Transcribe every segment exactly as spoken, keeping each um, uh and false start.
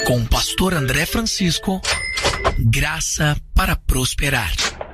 Com o pastor André Francisco, Graça para Prosperar.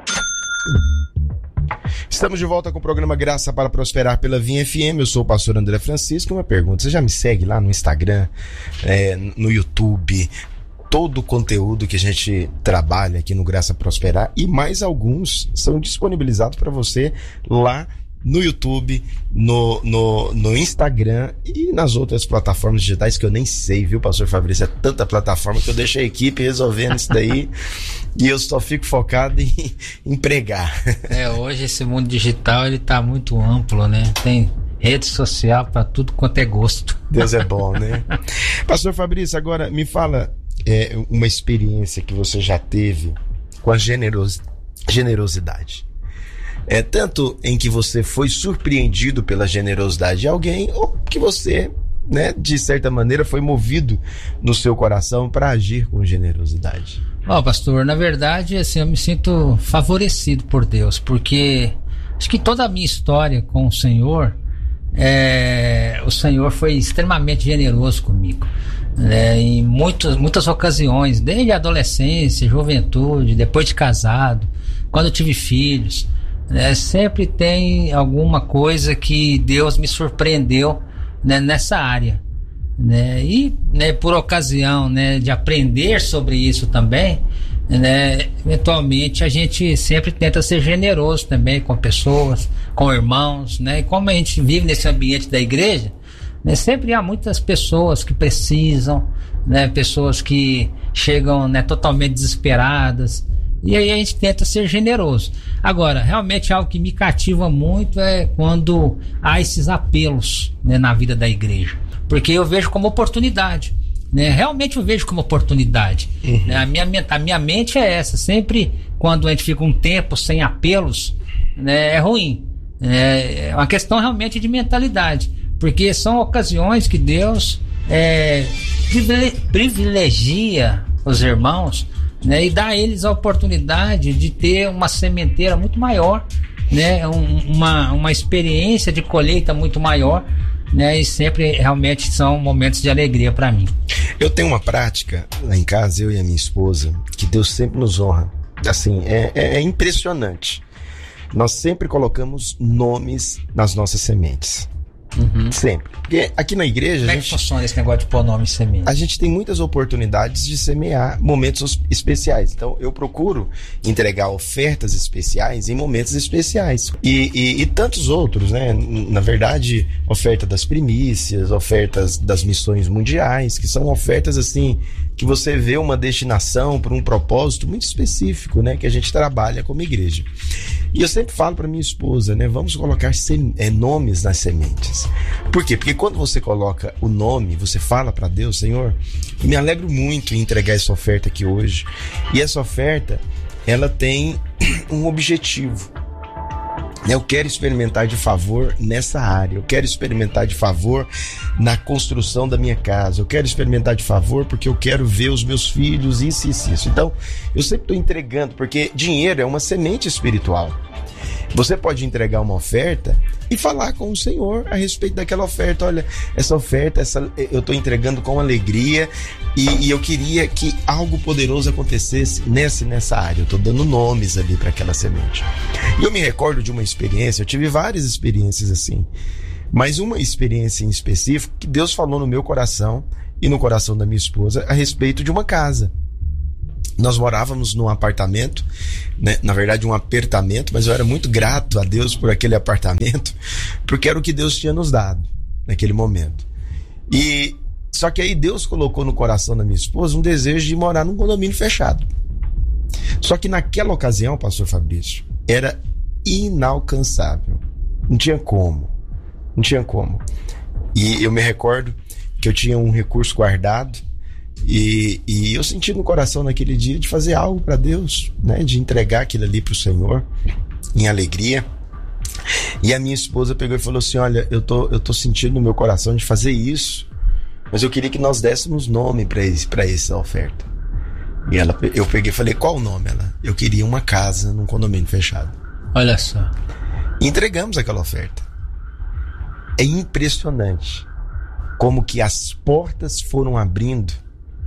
Estamos de volta com o programa Graça para Prosperar pela Vinha F M. Eu sou o pastor André Francisco. Uma pergunta: você já me segue lá no Instagram, é, no YouTube? Todo o conteúdo que a gente trabalha aqui no Graça Prosperar e mais alguns são disponibilizados para você lá no YouTube, no, no, no Instagram e nas outras plataformas digitais que eu nem sei, viu, pastor Fabrício? É tanta plataforma que eu deixo a equipe resolvendo isso daí e eu só fico focado em, em pregar. É, hoje esse mundo digital ele tá muito amplo, né? Tem rede social para tudo quanto é gosto. Deus é bom, né? Pastor Fabrício, agora me fala é, uma experiência que você já teve com a generos, generosidade. É tanto em que você foi surpreendido pela generosidade de alguém, ou que você, né, de certa maneira, foi movido no seu coração para agir com generosidade. Ó, oh, pastor, na verdade, assim, eu me sinto favorecido por Deus, porque acho que toda a minha história com o Senhor, é, o Senhor foi extremamente generoso comigo, né, em muitas, muitas ocasiões, desde a adolescência, juventude, depois de casado, quando eu tive filhos. É, sempre tem alguma coisa que Deus me surpreendeu, né, nessa área, né, e, né, por ocasião, né, de aprender sobre isso também, né, eventualmente a gente sempre tenta ser generoso também com pessoas, com irmãos, né, e como a gente vive nesse ambiente da igreja, né, sempre há muitas pessoas que precisam, né, pessoas que chegam, né, totalmente desesperadas. E aí a gente tenta ser generoso. Agora, realmente algo que me cativa muito é quando há esses apelos, né, na vida da igreja. Porque eu vejo como oportunidade, né? Realmente eu vejo como oportunidade. Uhum. Né? A minha, a minha mente é essa. Sempre quando a gente fica um tempo sem apelos, né, é ruim. É, é uma questão realmente de mentalidade. Porque são ocasiões que Deus é, privilegia os irmãos, né, e dá a eles a oportunidade de ter uma sementeira muito maior, né, um, uma, uma experiência de colheita muito maior, né, e sempre realmente são momentos de alegria para mim. Eu tenho uma prática lá em casa, eu e a minha esposa, que Deus sempre nos honra. Assim, é, é, é impressionante. Nós sempre colocamos nomes nas nossas sementes. Uhum. Sempre. Porque aqui na igreja. Como é que funciona esse negócio de pôr nome em semente? A gente tem muitas oportunidades de semear momentos especiais. Então eu procuro entregar ofertas especiais em momentos especiais. E, e, e tantos outros, né? Na verdade, oferta das primícias, ofertas das missões mundiais, que são ofertas assim, que você vê uma destinação para um propósito muito específico, né? Que a gente trabalha como igreja. E eu sempre falo para minha esposa, né? Vamos colocar sem, é, nomes nas sementes. Por quê? Porque quando você coloca o nome, você fala para Deus: Senhor, me alegro muito em entregar essa oferta aqui hoje. E essa oferta, ela tem um objetivo. Eu quero experimentar de favor nessa área. Eu quero experimentar de favor na construção da minha casa. Eu quero experimentar de favor porque eu quero ver os meus filhos, isso, isso, isso. Então, eu sempre estou entregando, porque dinheiro é uma semente espiritual. Você pode entregar uma oferta e falar com o Senhor a respeito daquela oferta. Olha, essa oferta, essa, eu estou entregando com alegria e, e eu queria que algo poderoso acontecesse nessa, nessa área. Eu estou dando nomes ali para aquela semente. E eu me recordo de uma experiência, eu tive várias experiências assim, mas uma experiência em específico que Deus falou no meu coração e no coração da minha esposa a respeito de uma casa. Nós morávamos num apartamento, né? Na verdade um apertamento, mas eu era muito grato a Deus por aquele apartamento, porque era o que Deus tinha nos dado naquele momento. E só que aí Deus colocou no coração da minha esposa um desejo de morar num condomínio fechado. Só que naquela ocasião, pastor Fabrício, era inalcançável. Não tinha como. Não tinha como. E eu me recordo que eu tinha um recurso guardado. E, e eu senti no coração naquele dia de fazer algo para Deus, né? De entregar aquilo ali para o Senhor em alegria. E a minha esposa pegou e falou assim: olha, eu tô, eu tô sentindo no meu coração de fazer isso, mas eu queria que nós dessemos nome para esse, para essa oferta. E ela, eu peguei e falei: qual o nome? Ela: eu queria uma casa num condomínio fechado. Olha só. E entregamos aquela oferta. É impressionante como que as portas foram abrindo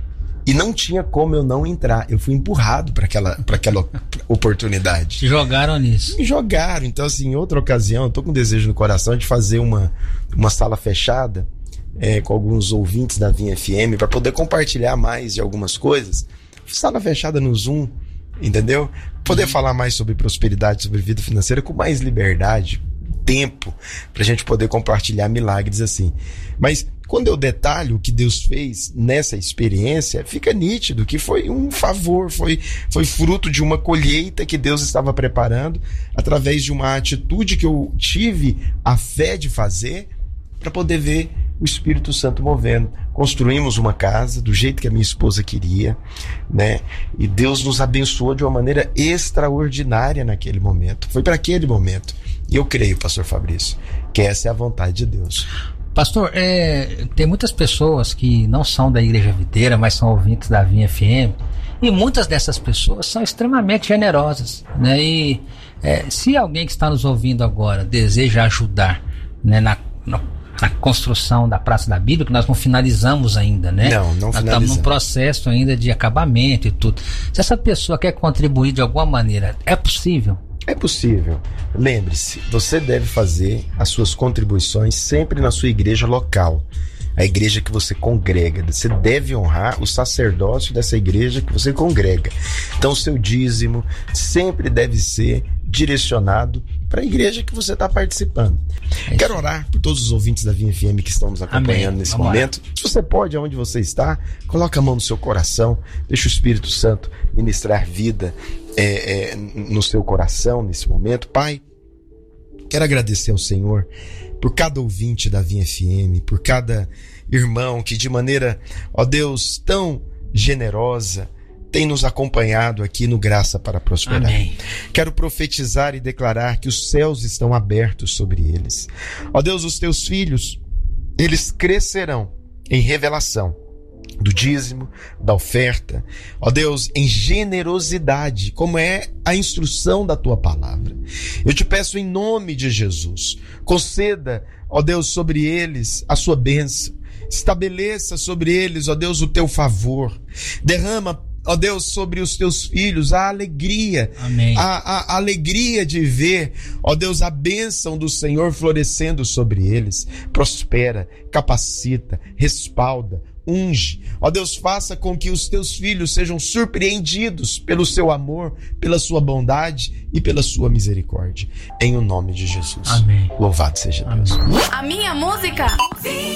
E não tinha como eu não entrar. Eu fui empurrado para aquela, para aquela oportunidade. Te jogaram nisso. Me jogaram. Então, assim, em outra ocasião, eu tô com desejo no coração de fazer uma, uma sala fechada é, com alguns ouvintes da Vinha F M para poder compartilhar mais de algumas coisas. Sala fechada no Zoom, entendeu? Poder uhum. falar mais sobre prosperidade, sobre vida financeira com mais liberdade, tempo, pra gente poder compartilhar milagres assim. Mas quando eu detalho o que Deus fez nessa experiência, fica nítido que foi um favor, foi, foi fruto de uma colheita que Deus estava preparando através de uma atitude que eu tive a fé de fazer para poder ver o Espírito Santo movendo. Construímos uma casa do jeito que a minha esposa queria, né? E Deus nos abençoou de uma maneira extraordinária naquele momento. Foi para aquele momento. E eu creio, pastor Fabrício, que essa é a vontade de Deus. Pastor, é, tem muitas pessoas que não são da Igreja Videira, mas são ouvintes da Vinha F M, e muitas dessas pessoas são extremamente generosas, né? E é, se alguém que está nos ouvindo agora deseja ajudar, né, na, na, na construção da Praça da Bíblia, que nós não finalizamos ainda, né? Não, não nós finalizamos. Estamos num processo ainda de acabamento e tudo. Se essa pessoa quer contribuir de alguma maneira, é possível? É possível. Lembre-se, você deve fazer as suas contribuições sempre na sua igreja local, a igreja que você congrega. Você deve honrar o sacerdócio dessa igreja que você congrega. Então, o seu dízimo sempre deve ser direcionado para a igreja que você está participando. É. Quero orar por todos os ouvintes da Vinha F M que estão nos acompanhando Amém. Nesse Vamos momento. Lá. Se você pode, aonde você está, coloca a mão no seu coração, deixa o Espírito Santo ministrar vida é, é, no seu coração nesse momento. Pai, quero agradecer ao Senhor por cada ouvinte da Vinha F M, por cada irmão que de maneira, ó Deus, tão generosa tem nos acompanhado aqui no Graça para Prosperar. Amém. Quero profetizar e declarar que os céus estão abertos sobre eles. Ó Deus, os teus filhos, eles crescerão em revelação do dízimo, da oferta, ó Deus, em generosidade, como é a instrução da tua palavra. Eu te peço em nome de Jesus, conceda, ó Deus, sobre eles a sua bênção, estabeleça sobre eles, ó Deus, o teu favor, derrama, ó Deus, sobre os teus filhos a alegria, Amém. A, a, a alegria de ver, ó Deus, a bênção do Senhor florescendo sobre eles. Prospera, capacita, respalda, unge. Ó Deus, faça com que os teus filhos sejam surpreendidos pelo seu amor, pela sua bondade e pela sua misericórdia. Em o nome de Jesus. Amém. Louvado seja Deus. A minha música